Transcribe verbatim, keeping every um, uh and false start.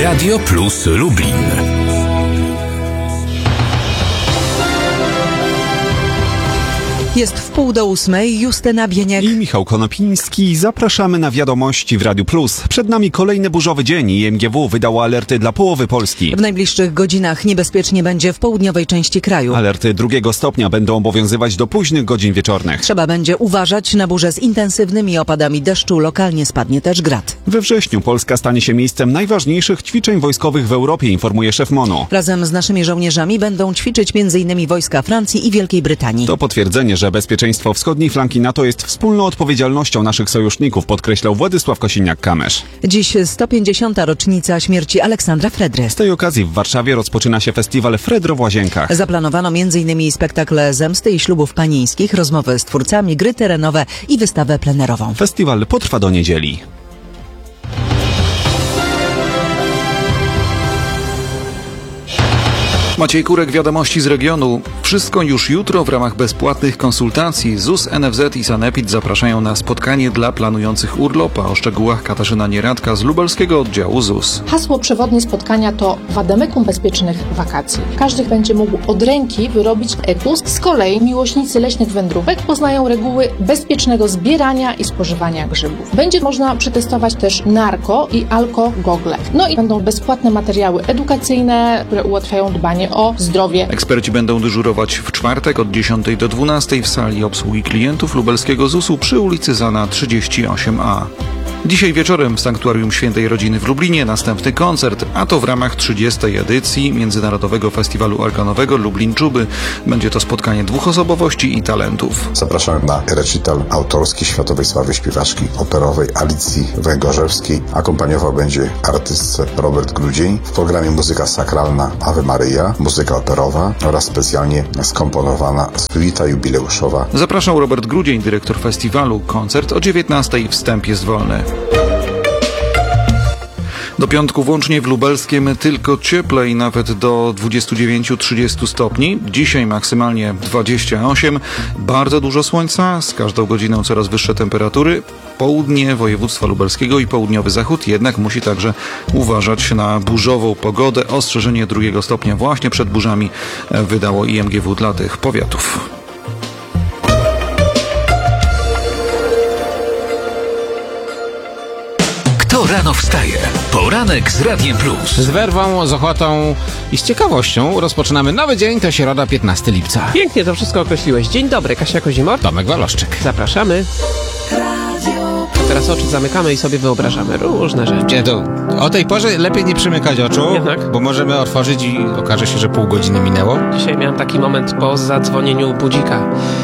Radio Plus Lublin. Jest w pół do ósmej, Justyna Bieniek i Michał Konopiński. Zapraszamy na wiadomości w Radiu Plus. Przed nami kolejny burzowy dzień i M G W wydało alerty dla połowy Polski. W najbliższych godzinach niebezpiecznie będzie w południowej części kraju. Alerty drugiego stopnia będą obowiązywać do późnych godzin wieczornych. Trzeba będzie uważać na burze z intensywnymi opadami deszczu. Lokalnie spadnie też grad. We wrześniu Polska stanie się miejscem najważniejszych ćwiczeń wojskowych w Europie, informuje szef M O N-u. Razem z naszymi żołnierzami będą ćwiczyć między innymi wojska Francji i Wielkiej Brytanii. To potwierdzenie, że bezpieczeństwo wschodniej flanki NATO jest wspólną odpowiedzialnością naszych sojuszników, podkreślał Władysław Kosiniak-Kamysz. Dziś sto pięćdziesiąta rocznica śmierci Aleksandra Fredry. Z tej okazji w Warszawie rozpoczyna się festiwal Fredro w Łazienkach. Zaplanowano między innymi spektakle zemsty i ślubów panieńskich, rozmowy z twórcami, gry terenowe i wystawę plenerową. Festiwal potrwa do niedzieli. Maciej Kurek, wiadomości z regionu. Wszystko już jutro w ramach bezpłatnych konsultacji. Z U S, N F Z i Sanepid zapraszają na spotkanie dla planujących urlopa. O szczegółach Katarzyna Nieradka z lubelskiego oddziału Z U S. Hasło przewodnie spotkania to Wademekum bezpiecznych wakacji. Każdy będzie mógł od ręki wyrobić ekus. Z kolei miłośnicy leśnych wędrówek poznają reguły bezpiecznego zbierania i spożywania grzybów. Będzie można przetestować też narko i alko gogle. No i będą bezpłatne materiały edukacyjne, które ułatwiają dbanie o zdrowie. Eksperci będą dyżurować w czwartek od dziesiątej do dwunastej w sali obsługi klientów lubelskiego Z U S-u przy ulicy Zana trzydzieści osiem A. Dzisiaj wieczorem w Sanktuarium Świętej Rodziny w Lublinie następny koncert, a to w ramach trzydziestej edycji Międzynarodowego Festiwalu Organowego Lublin Czuby. Będzie to spotkanie dwuosobowości i talentów. Zapraszamy na recital autorski światowej sławy śpiewaczki operowej Alicji Węgorzewskiej. Akompaniował będzie artystce Robert Grudzień. W programie muzyka sakralna Ave Maryja, muzyka operowa oraz specjalnie skomponowana suita jubileuszowa. Zapraszał Robert Grudzień, dyrektor festiwalu. Koncert o dziewiętnastej, wstęp jest wolny. Do piątku włącznie w lubelskiem tylko cieplej, nawet do dwudziestu dziewięciu do trzydziestu stopni. Dzisiaj maksymalnie dwadzieścia osiem. Bardzo dużo słońca, z każdą godziną coraz wyższe temperatury. Południe województwa lubelskiego i południowy zachód jednak musi także uważać na burzową pogodę. Ostrzeżenie drugiego stopnia właśnie przed burzami wydało I M G W dla tych powiatów. Kto rano wstaje? Poranek z Radiem Plus. Z werwą, z ochotą i z ciekawością rozpoczynamy nowy dzień, to środa piętnastego lipca. Pięknie to wszystko określiłeś. Dzień dobry, Kasia Kozimor. Tomek Waloszczyk. Zapraszamy. Teraz oczy zamykamy i sobie wyobrażamy różne rzeczy. To o tej porze lepiej nie przymykać oczu, Jednak. bo możemy otworzyć i okaże się, że pół godziny minęło. Dzisiaj miałem taki moment po zadzwonieniu budzika.